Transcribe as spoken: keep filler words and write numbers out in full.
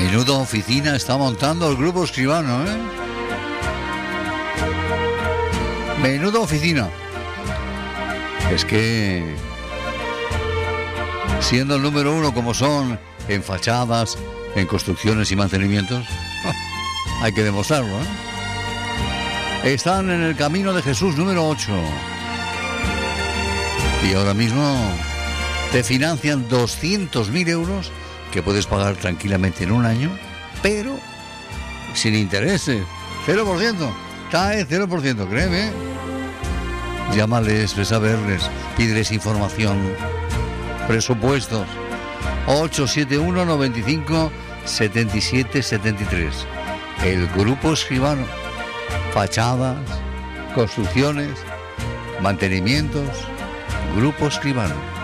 Menuda oficina está montando el Grupo Escribano, ¿eh? Menuda oficina. Es que, siendo el número uno como son en fachadas, en construcciones y mantenimientos, hay que demostrarlo, ¿eh? Están en el Camino de Jesús número ocho. Y ahora mismo te financian doscientos mil euros que puedes pagar tranquilamente en un año, pero sin intereses. cero por ciento. T A E cero por ciento, créeme. Llámales, ves a verles, pídeles información, presupuestos. ocho siete uno, nueve cinco, siete siete siete tres. El Grupo Escribano. Fachadas, construcciones, mantenimientos. Grupo Escribano.